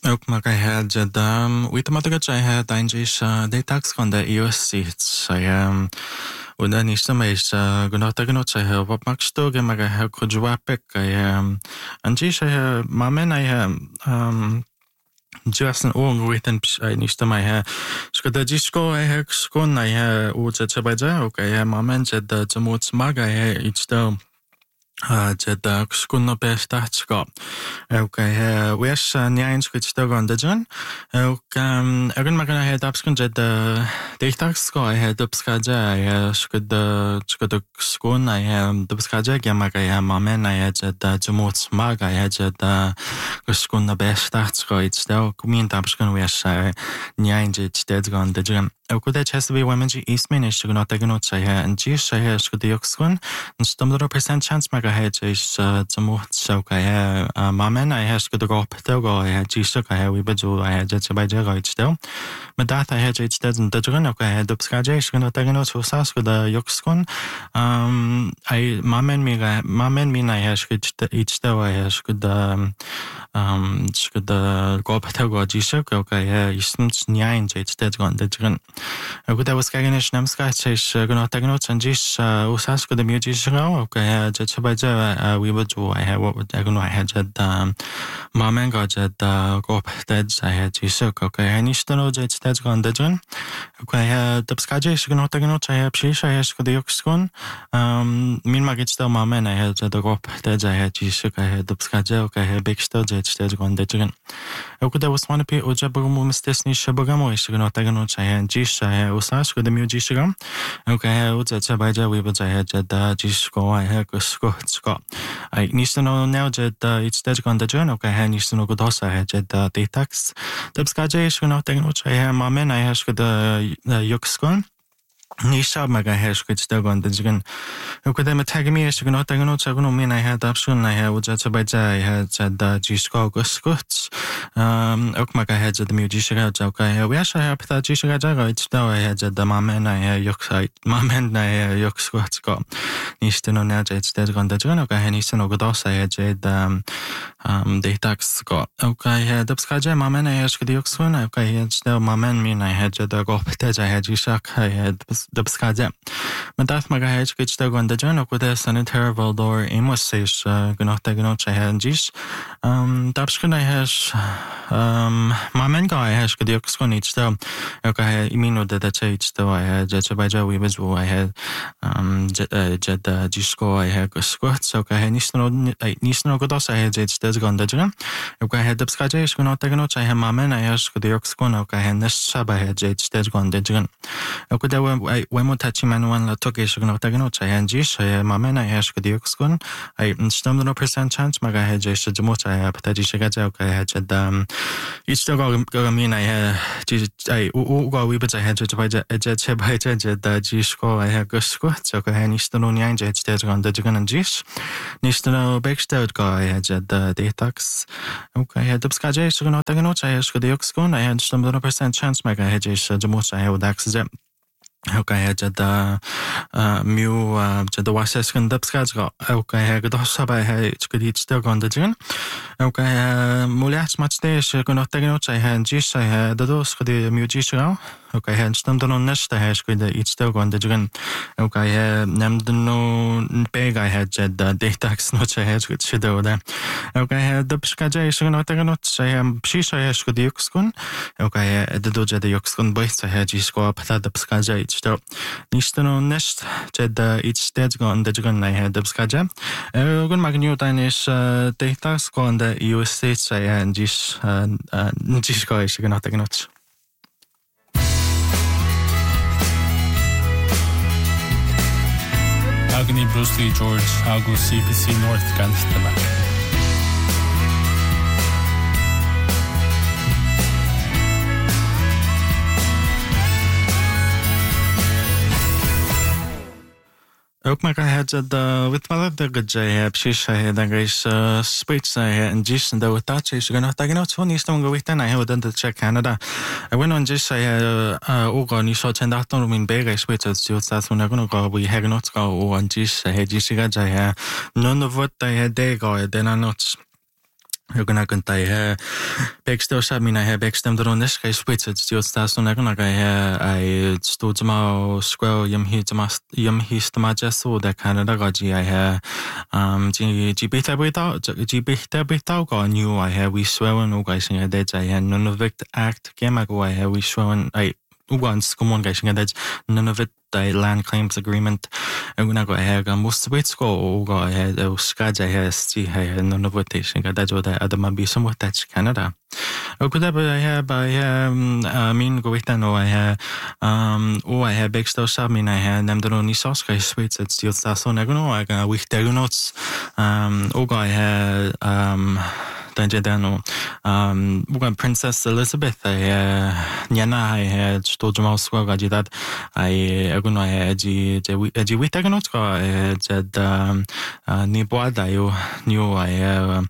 Ook maar hij had weet maar dat hij had eindjes de tax van de EOC hij und dann ist er is genau da genau hij wat maak stoge maar hij kujwapek hij anjish hij mamen hij just an onwritten nicht einmal her skada disco hij skon hij uze tsabaja okay mamen jed zmots maga hij it's the jed skun op startska okay wes nyains skitstog on the jan okay maar hij had abskun jed diktakska hij had abskaja hij skada skun hij abskaja gemaak hij mamen hij jed zmots maga hij jed skun op startska it's the community abskun wes nyains jed on the jan ook dat has to be women Eastman is to not taken out say and G say has good the oxgun and stumbled percent chance mega head is some so mamen I has good go go I had G so I we bedo I had just by the still but that I had it doesn't the run okay had up skaje is going to taken out so sas good the oxgun I mamen me I has good each still I has good the go go G so okay is nine it's dead gone the run Goed, was kijken naar Namska, is genoeg tegen en jis usas de muziek okay, jet bij we would do I have what I know I had that mamen got that go that I had jis okay, I need to know that that's gone the jun. Okay, the skaje is genoeg tegen I have shish I has the yoxkon. Min magit still mamen I had the go that I had jis I had the skaje okay, big still jet that's gone the jun. Okay, that was one of the ojabumu mistesni shabagamo is genoeg tegen I had jis usas good the music okay uza baja we but I had that jisco I had go I need to know now that it's that on the journal okay I need to know good also I had that detax the skaje is not taking I have mamen I has the yoxkon Nisha mega hash could still on the jigan. Who could them tag me as you cannot take notes? I mean I had option I had just by I had said that Gisco Guskuts. Okmaka had the musician okay. We actually have that Gisha it's now I had the mamen I had yoksite. Mamen I had yokskuts go. Nisha no now it's dead on the jigan. Okay, and Nisha no good also I had the tax go. Okay, I had the skaja mamen I had the yoksun. Okay, it's still mamen mean I had the go I had Gishak I had the Bskaja. Men dat mag hij het stuk aan de journal with the sanitary door Amos says genoeg tegen ons hij gis. Dat schijn hij has mamen guy has good ook gewoon iets stel. Ook hij imino dat hij iets stel hij jet bij jou we was hij jet disco hij gesquat zo hij niet nog goed als hij jet stel aan de journal. Ook hij de Bskaja is genoeg tegen ons hij mamen hij has good ook gewoon ook hij nest sabah hij jet stel aan de journal. Ook dat we tachi manuan la toke shugno tagno chayan jish mamena hash kudi oxkon I stummed no percent chance maga heje shjumota ya pataji shigaja okay had each dog mean I go we but I had to by jet by jet da jishko I had gusko so okay nistono nyan jet stage on the jigan jish nistono backstage guy had the detox okay had the skaje shugno tagno chayash kudi oxkon I had stummed no percent chance maga heje shjumota I had access okay had the the washes can dubskaj okay had the sabai had could eat still on the jun okay mulias much day she gonna take notes I had jish I had the dos could the musician okay had stummed on nest I had could eat still on the jun okay had named no big I had the datax notes I had could should do that okay had the skaj she gonna take notes I am shish I had could yuxkun okay the doja the yuxkun boys I had jish go up that the skaj still nistono nest jed each dead gone the gun I had the skaja gun magnu danish data score on the US states I and jish go is gonna take notes Agni Bruce Lee George Agu CPC North Ganstama Ook maar hij had with wel de gejay heb shish hij dan is speech hij en jis en dat touch is gonna take notes van is dan gewit en hij had dan check Canada I went on jis hij ook niet zo ten dat dan in bega speech het zo dat we gonna go we have not go on jis hij jis gejay none of what hij had they go then not Joguna kunta bekstössä minä bekstem drones kai switchet stiostas on joguna kai ai stujama square yam histama jasu da Canada gaji ai GBT bita go new ai we swewen o guys in that ai Nunavut Act gema go ai we swewen ai once come on guys in that Nunavut the land claims agreement una go most wits go go skaja sti Nunavut station ga da adama bi somewhat that's Canada could I mean go with no I big stuff I mean I named the only sauce guys sweets it's still so no I got with the notes Dano Princess Elizabeth Niana I told you also gaji that I aguno eji witaganot ko jed ni boada yo new I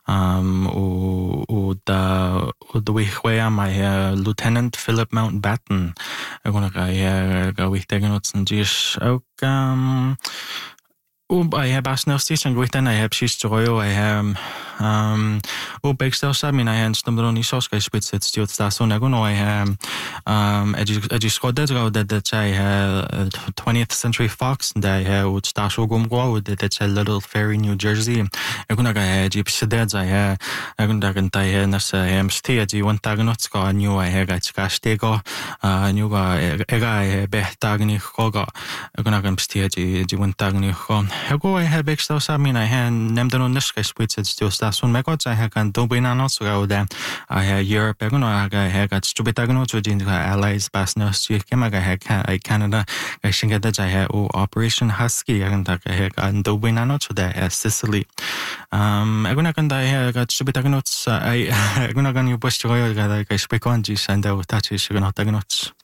the way my Lieutenant Philip Mountbatten aguno ga witaganot and jish I have Arsenal station within I have she's joyo I have big stuff I mean I had some only sauce guys spits it's still so I have Scott that I have 20th Century Fox and I have would start go that's a little ferry New Jersey I gonna go jeep sededs I have I gonna nas stage one tagnot go new I have got stego new ega behtagni koga I gonna go stage one tagni go I have extra I mean I had named on this guy spits it's still that's one megots I had don't be no so that I had Europe I got stupid tagnot in allies past no I had Canada I think that I had Operation Husky I had don't be no so that Sicily I got stupid tagnot I gonna you push to I speak on G and touch is gonna tagnot